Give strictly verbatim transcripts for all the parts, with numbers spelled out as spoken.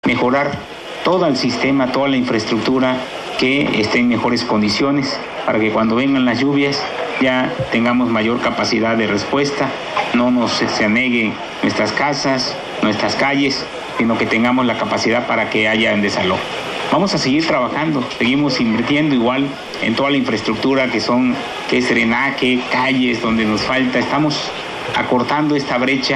mejorar todo el sistema, toda la infraestructura, que esté en mejores condiciones para que cuando vengan las lluvias ya tengamos mayor capacidad de respuesta, no nos se aneguen nuestras casas, nuestras calles, sino que tengamos la capacidad para que haya un desalojo. Vamos a seguir trabajando, seguimos invirtiendo igual en toda la infraestructura que son, que es drenaje, calles donde nos falta, estamos acortando esta brecha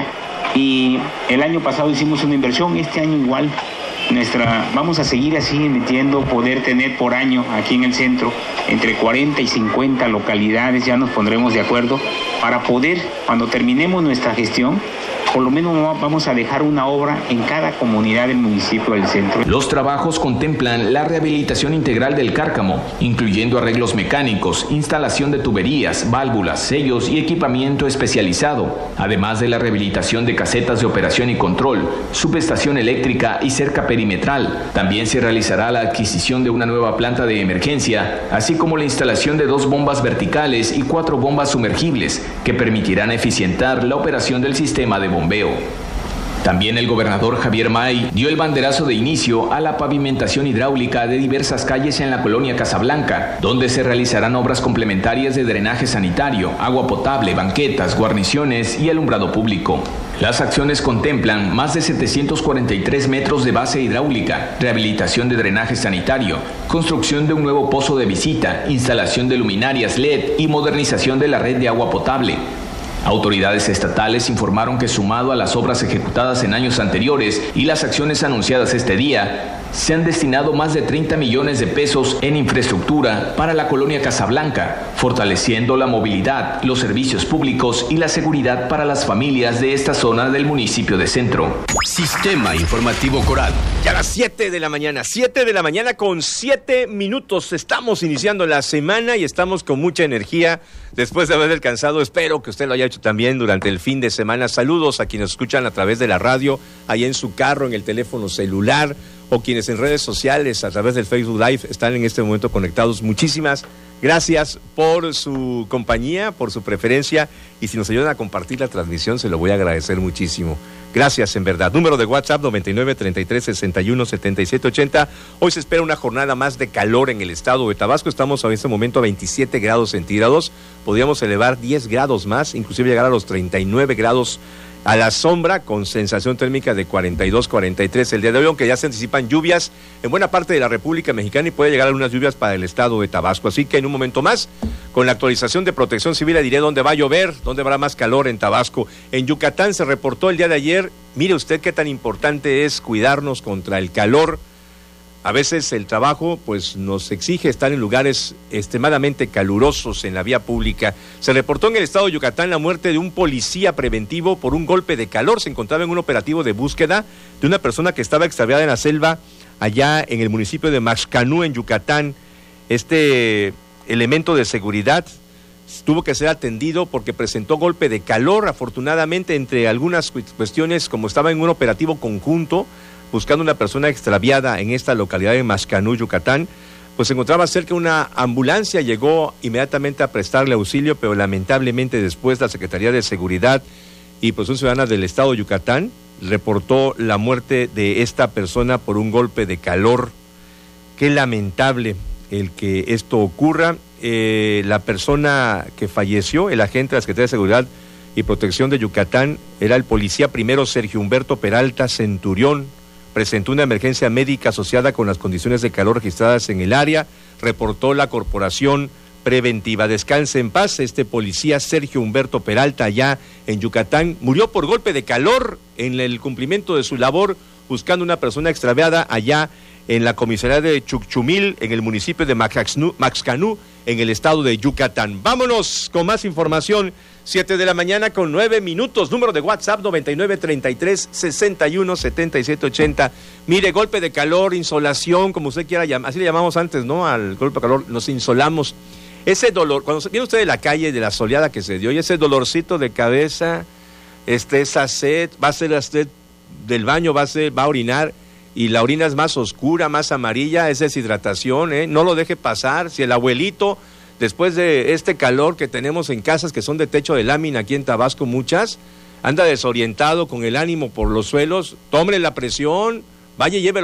y el año pasado hicimos una inversión, este año igual. Nuestra, vamos a seguir así emitiendo, poder tener por año aquí en el centro entre cuarenta y cincuenta localidades, ya nos pondremos de acuerdo para poder, cuando terminemos nuestra gestión, por lo menos vamos a dejar una obra en cada comunidad del municipio del centro. Los trabajos contemplan la rehabilitación integral del cárcamo, incluyendo arreglos mecánicos, instalación de tuberías, válvulas, sellos y equipamiento especializado, además de la rehabilitación de casetas de operación y control, subestación eléctrica y cerca perimetral. También se realizará la adquisición de una nueva planta de emergencia, así como la instalación de dos bombas verticales y cuatro bombas sumergibles, que permitirán eficientar la operación del sistema de bombeo. También el gobernador Javier May dio el banderazo de inicio a la pavimentación hidráulica de diversas calles en la colonia Casablanca, donde se realizarán obras complementarias de drenaje sanitario, agua potable, banquetas, guarniciones y alumbrado público. Las acciones contemplan más de setecientos cuarenta y tres metros de base hidráulica, rehabilitación de drenaje sanitario, construcción de un nuevo pozo de visita, instalación de luminarias L E D y modernización de la red de agua potable. Autoridades estatales informaron que, sumado a las obras ejecutadas en años anteriores y las acciones anunciadas este día, se han destinado más de treinta millones de pesos en infraestructura para la colonia Casablanca, fortaleciendo la movilidad, los servicios públicos y la seguridad para las familias de esta zona del municipio de Centro. Sistema Informativo Coral. Ya a las siete de la mañana, siete de la mañana con siete minutos. Estamos iniciando la semana y estamos con mucha energía después de haber descansado. Espero que usted lo haya hecho también durante el fin de semana. Saludos a quienes escuchan a través de la radio, ahí en su carro, en el teléfono celular, o quienes en redes sociales, a través del Facebook Live, están en este momento conectados. Muchísimas gracias por su compañía, por su preferencia, y si nos ayudan a compartir la transmisión, se lo voy a agradecer muchísimo. Gracias, en verdad. Número de WhatsApp noventa y nueve, treinta y tres, sesenta y uno, setenta y siete, ochenta. Hoy se espera una jornada más de calor en el estado de Tabasco. Estamos en este momento a veintisiete grados centígrados. Podríamos elevar diez grados más, inclusive llegar a los treinta y nueve grados a la sombra, con sensación térmica de cuarenta y dos, cuarenta y tres el día de hoy, aunque ya se anticipan lluvias en buena parte de la República Mexicana y puede llegar a algunas lluvias para el estado de Tabasco. Así que en un momento más, con la actualización de Protección Civil, le diré dónde va a llover, dónde habrá más calor en Tabasco. En Yucatán se reportó el día de ayer. Mire usted qué tan importante es cuidarnos contra el calor. A veces el trabajo pues nos exige estar en lugares extremadamente calurosos en la vía pública. Se reportó en el estado de Yucatán la muerte de un policía preventivo por un golpe de calor. Se encontraba en un operativo de búsqueda de una persona que estaba extraviada en la selva allá en el municipio de Maxcanú, en Yucatán. Este elemento de seguridad tuvo que ser atendido porque presentó golpe de calor. Afortunadamente, entre algunas cuestiones, como estaba en un operativo conjunto buscando una persona extraviada en esta localidad de Maxcanú, Yucatán, pues se encontraba cerca una ambulancia, llegó inmediatamente a prestarle auxilio, pero lamentablemente después la Secretaría de Seguridad y pues un ciudadano del estado de Yucatán reportó la muerte de esta persona por un golpe de calor. Qué lamentable el que esto ocurra. Eh, la persona que falleció, el agente de la Secretaría de Seguridad y Protección de Yucatán, era el policía primero Sergio Humberto Peralta Centurión. Presentó una emergencia médica asociada con las condiciones de calor registradas en el área, reportó la Corporación Preventiva. Descanse en paz, este policía Sergio Humberto Peralta, allá en Yucatán, murió por golpe de calor en el cumplimiento de su labor, buscando una persona extraviada allá en la comisaría de Chucchumil, en el municipio de Maxcanú, en el estado de Yucatán. Vámonos con más información. Siete de la mañana con nueve minutos. Número de WhatsApp noventa y nueve, treinta y tres, sesenta y uno, setenta y siete, ochenta. Mire, golpe de calor, insolación, como usted quiera llamar, así le llamamos antes, ¿no? Al golpe de calor, nos insolamos. Ese dolor, cuando viene usted de la calle, de la soleada que se dio, y ese dolorcito de cabeza, este, esa sed, va a ser usted del baño, va a ser, va a orinar, y la orina es más oscura, más amarilla, es deshidratación, ¿eh? No lo deje pasar. Si el abuelito, después de este calor que tenemos en casas que son de techo de lámina aquí en Tabasco, muchas, anda desorientado con el ánimo por los suelos, tome la presión, Vaya y llévelo